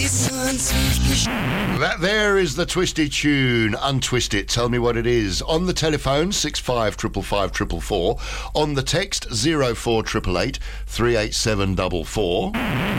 That there is the twisty tune. Untwist it. Tell me what it is. On the telephone, 655554. On the text, 04888 38744.